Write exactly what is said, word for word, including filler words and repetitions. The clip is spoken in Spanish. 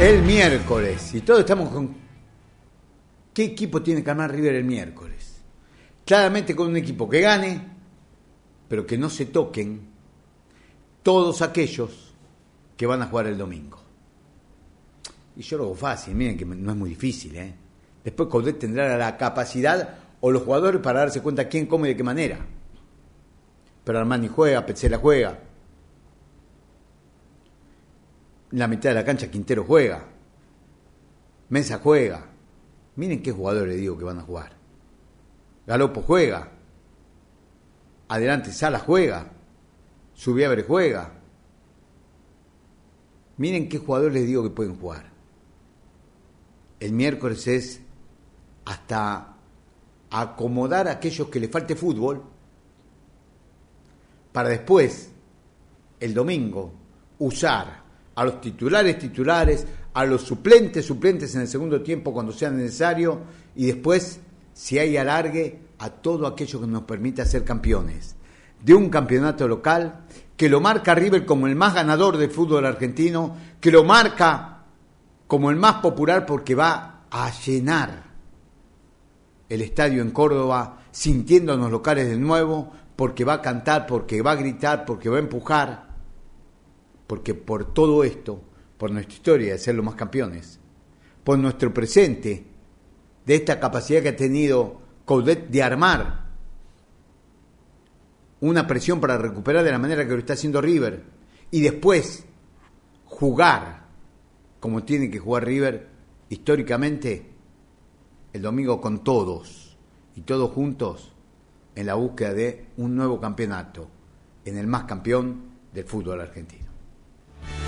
El miércoles, y todos estamos con ¿qué equipo tiene que armar River el miércoles? Claramente con un equipo que gane, pero que no se toquen todos aquellos que van a jugar el domingo. Y yo lo hago fácil, miren que no es muy difícil, ¿eh? Después Coudet tendrá la capacidad o los jugadores para darse cuenta quién come y de qué manera. Pero Armani juega, Petzela juega. En la mitad de la cancha Quintero juega. Mesa juega. Miren qué jugadores digo que van a jugar. Galopo juega. Adelante Sala juega. Subiabre juega. Miren qué jugadores les digo que pueden jugar. El miércoles es hasta acomodar a aquellos que les falte fútbol para después, el domingo, usar a los titulares titulares, a los suplentes suplentes en el segundo tiempo cuando sea necesario y después, si hay alargue, a todo aquello que nos permita ser campeones de un campeonato local que lo marca River como el más ganador del fútbol argentino, que lo marca como el más popular porque va a llenar el estadio en Córdoba, sintiéndonos locales de nuevo, porque va a cantar, porque va a gritar, porque va a empujar, porque por todo esto, por nuestra historia de ser los más campeones, por nuestro presente, de esta capacidad que ha tenido Coudet de armar una presión para recuperar de la manera que lo está haciendo River, y después jugar como tiene que jugar River históricamente el domingo con todos y todos juntos en la búsqueda de un nuevo campeonato en el más campeón del fútbol argentino.